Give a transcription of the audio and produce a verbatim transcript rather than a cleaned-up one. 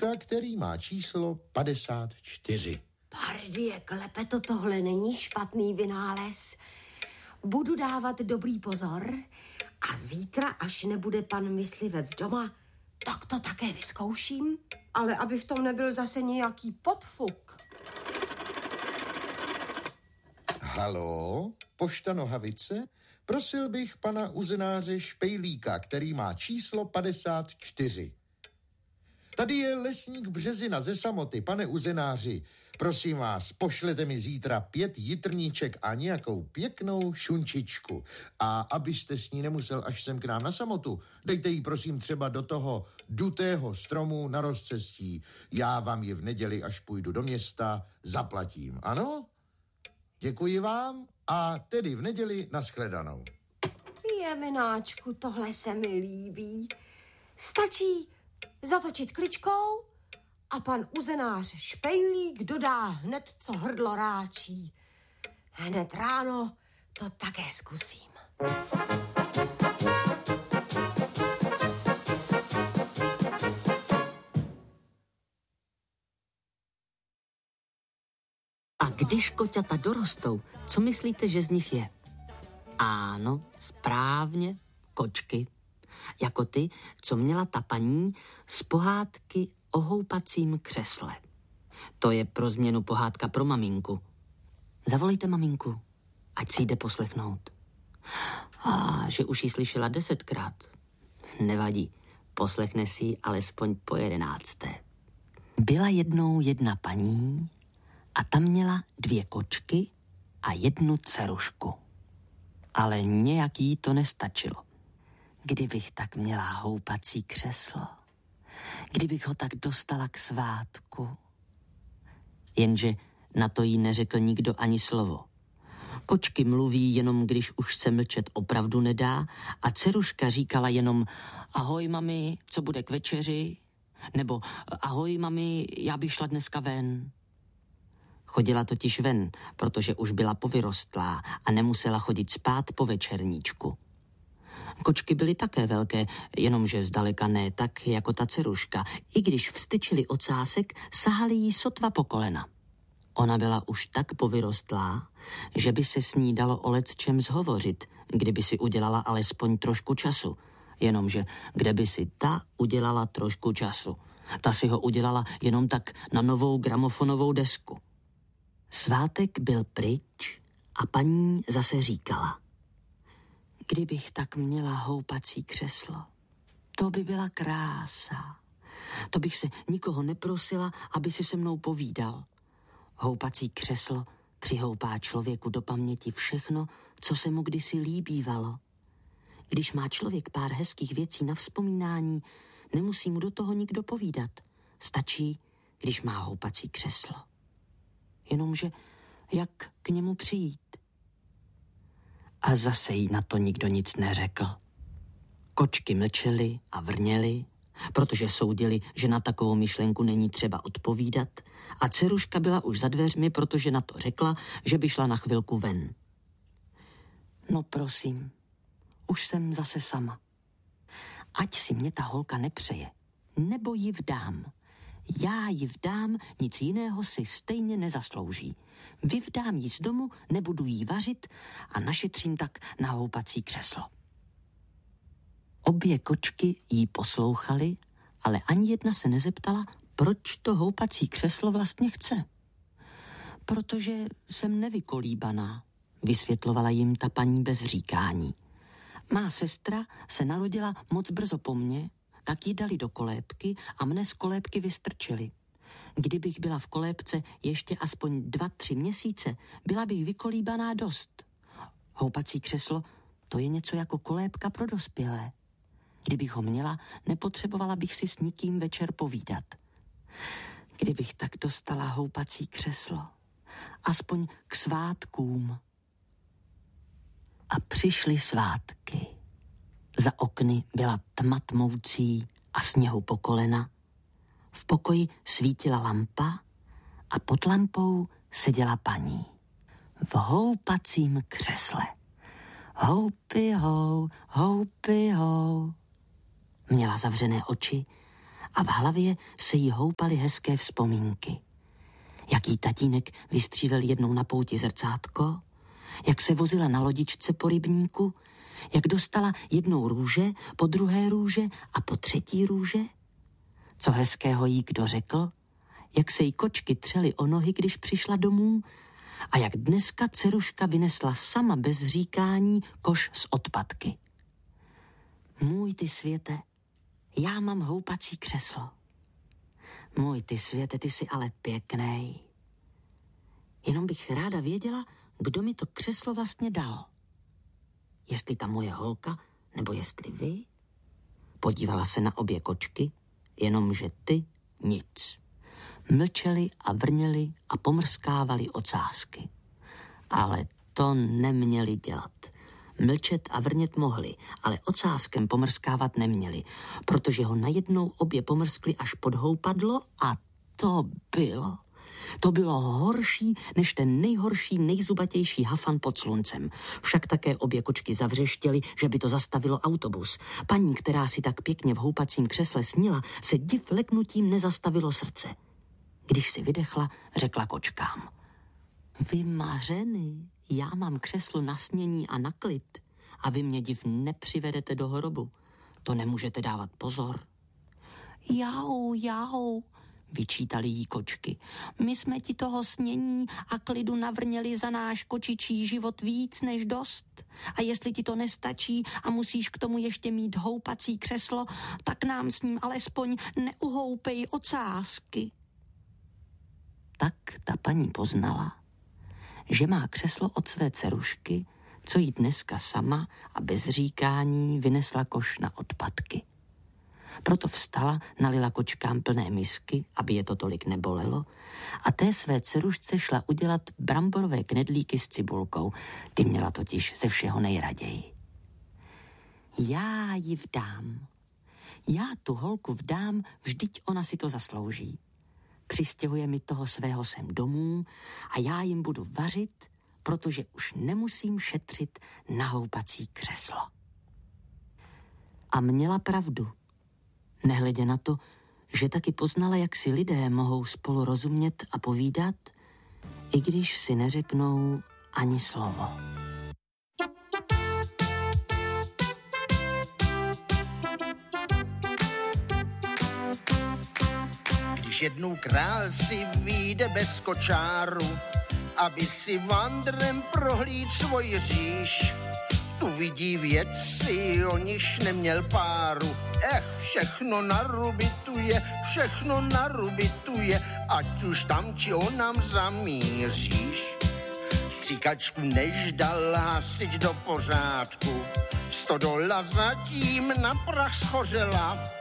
Špejdlíka, který má číslo padesát čtyři. Pardie, Klepeto, tohle není špatný vynález. Budu dávat dobrý pozor a zítra, až nebude pan myslivec doma, tak to také vyzkouším. Ale aby v tom nebyl zase nějaký podfuk. Haló, pošta Nohavice? Prosil bych pana uzenáře Špejlíka, který má číslo padesát čtyři. Tady je lesník Březina ze Samoty, pane uzenáři. Prosím vás, pošlete mi zítra pět jitrníček a nějakou pěknou šunčičku. A abyste s ní nemusel až sem k nám na Samotu, dejte ji prosím třeba do toho dutého stromu na rozcestí. Já vám ji v neděli, až půjdu do města, zaplatím. Ano? Děkuji vám a tedy v neděli nashledanou. Jemináčku, tohle se mi líbí. Stačí zatočit kličkou a pan uzenář Špejlík dodá hned, co hrdlo ráčí. Hned ráno to také zkusím. A když koťata dorostou, co myslíte, že z nich je? Áno, správně, kočky. Jako ty, co měla ta paní z pohádky o houpacím křesle. To je pro změnu pohádka pro maminku. Zavolejte maminku, ať si jde poslechnout. A že už ji slyšela desetkrát. Nevadí, poslechne si ji alespoň po jedenácté. Byla jednou jedna paní a ta měla dvě kočky a jednu dcerušku. Ale nějak jí to nestačilo. Kdybych tak měla houpací křeslo, kdybych ho tak dostala k svátku. Jenže na to jí neřekl nikdo ani slovo. Kočky mluví jenom, když už se mlčet opravdu nedá a dceruška říkala jenom ahoj mami, co bude k večeři? Nebo ahoj mami, já bych šla dneska ven. Chodila totiž ven, protože už byla povyrostlá a nemusela chodit spát po večerníčku. Kočky byly také velké, jenomže zdaleka ne tak jako ta dceruška. I když vstyčili ocásek, sahali jí sotva po kolena. Ona byla už tak povyrostlá, že by se s ní dalo o lecčem zhovořit, kdyby si udělala alespoň trošku času. Jenomže kde by si ta udělala trošku času? Ta si ho udělala jenom tak na novou gramofonovou desku. Svátek byl pryč a paní zase říkala: kdybych tak měla houpací křeslo, to by byla krása. To bych se nikoho neprosila, aby si se mnou povídal. Houpací křeslo přihoupá člověku do paměti všechno, co se mu kdysi líbívalo. Když má člověk pár hezkých věcí na vzpomínání, nemusí mu do toho nikdo povídat. Stačí, když má houpací křeslo. Jenomže jak k němu přijít? A zase jí na to nikdo nic neřekl. Kočky mlčely a vrněly, protože soudili, že na takovou myšlenku není třeba odpovídat, a dceruška byla už za dveřmi, protože na to řekla, že by šla na chvilku ven. No prosím, už jsem zase sama. Ať si mě ta holka nepřeje, nebo ji vdám. Já ji vdám, nic jiného si stejně nezaslouží. Vyvdám jí z domu, nebudu jí vařit a našetřím tak na houpací křeslo. Obě kočky jí poslouchaly, ale ani jedna se nezeptala, proč to houpací křeslo vlastně chce. Protože jsem nevykolíbaná, vysvětlovala jim ta paní bez říkání. Má sestra se narodila moc brzo po mně, tak ji dali do kolébky a mne z kolébky vystrčili. Kdybych byla v kolébce ještě aspoň dva, tři měsíce, byla bych vykolíbaná dost. Houpací křeslo, to je něco jako kolébka pro dospělé. Kdybych ho měla, nepotřebovala bych si s nikým večer povídat. Kdybych tak dostala houpací křeslo, aspoň k svátkům. A přišly svátky. Za okny byla tma tmoucí a sněhu po kolena. V pokoji svítila lampa a pod lampou seděla paní. V houpacím křesle. Houpy hou, houpy hou. Měla zavřené oči a v hlavě se jí houpaly hezké vzpomínky. Jak jí tatínek vystřílel jednou na pouti zrcátko, jak se vozila na lodičce po rybníku, jak dostala jednou růže, po druhé růže a po třetí růže. Co hezkého jí kdo řekl, jak se jí kočky třely o nohy, když přišla domů, a jak dneska dceruška vynesla sama bez říkání koš s odpadky. Můj ty světe, já mám houpací křeslo. Můj ty světe, ty jsi ale pěknej. Jenom bych ráda věděla, kdo mi to křeslo vlastně dal. Jestli ta moje holka, nebo jestli vy? Podívala se na obě kočky, jenomže ty nic. Mlčeli a vrněli a pomrskávali ocásky. Ale to neměli dělat. Mlčet a vrnět mohli, ale ocáskem pomrskávat neměli, protože ho najednou obě pomrskli až pod houpadlo a to bylo... To bylo horší než ten nejhorší, nejzubatější hafan pod sluncem. Však také obě kočky zavřeštěly, že by to zastavilo autobus. Paní, která si tak pěkně v houpacím křesle snila, se div leknutím nezastavilo srdce. Když si vydechla, řekla kočkám: Vy mařeny, já mám křeslo na snění a na klid a vy mě div nepřivedete do hrobu. To nemůžete dávat pozor. Jau, jau, vyčítali jí kočky. My jsme ti toho snění a klidu navrněli za náš kočičí život víc než dost. A jestli ti to nestačí a musíš k tomu ještě mít houpací křeslo, tak nám s ním alespoň neuhoupej ocásky. Tak ta paní poznala, že má křeslo od své dcerušky, co jí dneska sama a bez říkání vynesla koš na odpadky. Proto vstala, nalila kočkám plné misky, aby je to tolik nebolelo, a té své dcerušce šla udělat bramborové knedlíky s cibulkou. Ty měla totiž ze všeho nejraději. Já ji vdám. Já tu holku vdám, vždyť ona si to zaslouží. Přistěhuje mi toho svého sem domů a já jim budu vařit, protože už nemusím šetřit na houpací křeslo. A měla pravdu. Nehledě na to, že taky poznala, jak si lidé mohou spolu rozumět a povídat, i když si neřeknou ani slovo. Když jednou král si vyjde bez kočáru, aby si vandrem prohlíd svoj říš, tu vidí věci, o nichž neměl páru. Eh, všechno narubituje, všechno narubituje, ať už tam či onam zamíříš. Stříkačku než dal hasič do pořádku, stodola zatím na prach schořela.